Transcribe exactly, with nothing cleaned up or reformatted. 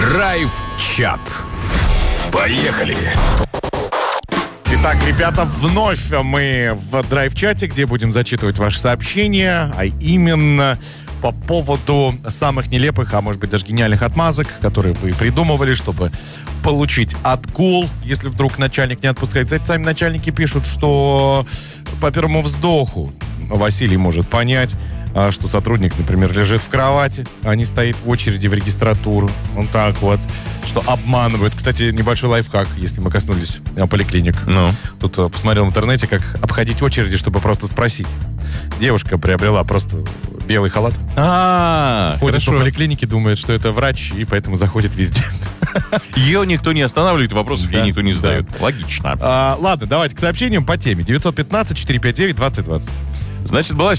Драйв-чат. Поехали! Итак, ребята, вновь мы в драйв-чате, где будем зачитывать ваши сообщения, а именно по поводу самых нелепых, а может быть даже гениальных отмазок, которые вы придумывали, чтобы получить отгул, если вдруг начальник не отпускает. Кстати, сами начальники пишут, что по первому вздоху Василий может понять, что сотрудник, например, лежит в кровати, а не стоит в очереди в регистратуру. Вот так вот. Что обманывают. Кстати, небольшой лайфхак, если мы коснулись поликлиник. Ну. Тут uh, посмотрел в интернете, как обходить очереди, чтобы просто спросить. Девушка приобрела просто белый халат. А, Ходит хорошо. по поликлинике, думает, что это врач, и поэтому заходит везде. Ее никто не останавливает, вопросов Да, ей никто не задает. да. Логично. А, ладно, давайте к сообщениям по теме. девятьсот пятнадцать четыреста пятьдесят девять двадцать двадцать. Значит, была